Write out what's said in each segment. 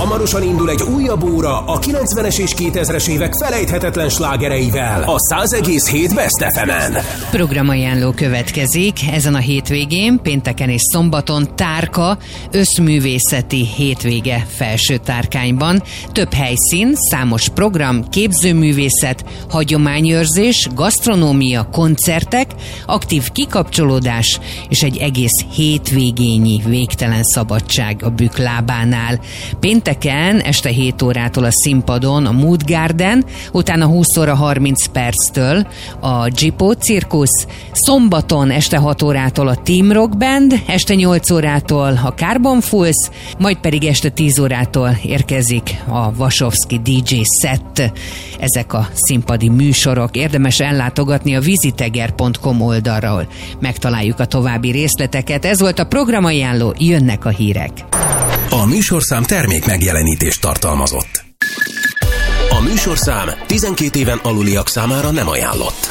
Hamarosan indul egy újabb óra a 90-es és 2000-es évek felejthetetlen slágereivel a 100,7 Best FM-en. Programajánló következik ezen a hétvégén, pénteken és szombaton Tárka összművészeti hétvége Felsőtárkányban. Több helyszín, számos program, képzőművészet, hagyományőrzés, gasztronómia, koncertek, aktív kikapcsolódás és egy egész hétvégényi végtelen szabadság a Bükk lábánál. Pénteken este 7 órától a színpadon a Mood Garden, utána 20 óra 30 perctől a Gipó cirkusz, szombaton este 6 órától a Team Rock Band, este 8 órától a Carbon Fools, majd pedig este 10 órától érkezik a Vasovszki DJ set. Ezek a színpadi műsorok. Érdemes ellátogatni a visiteger.com oldalról. Megtaláljuk a további részleteket. Ez volt a programajánló, jönnek a hírek. A műsorszám termék megjelenítést tartalmazott. A műsorszám 12 éven aluliak számára nem ajánlott.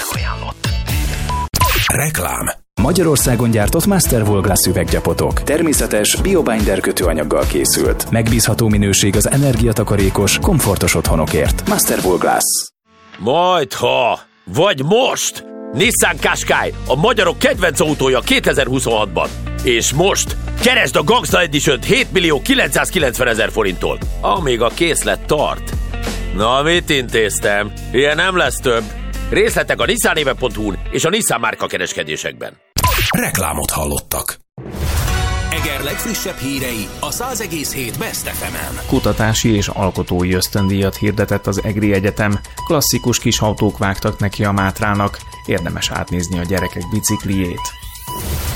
Reklám. Magyarországon gyártott Masterwool Glass üveggyapotok. Természetes, biobinder kötőanyaggal készült. Megbízható minőség az energiatakarékos, komfortos otthonokért. Masterwool Glass. Majdha, vagy most! Nissan Qashqai, a magyarok kedvenc autója 2026-ban. És most keresd a Gangsta Edition-t 7.990.000 forinttól, amíg a készlet tart. Na, mit intéztem? Ilyen nem lesz több. Részletek a nissanéve.hu-n és a Nissan márka kereskedésekben. Reklámot hallottak. Eger legfrissebb hírei a 100,7 Best FM-en. Kutatási és alkotói ösztöndíjat hirdetett az Egri Egyetem. Klasszikus kis autók vágtak neki a Mátrának. Érdemes átnézni a gyerekek bicikliét.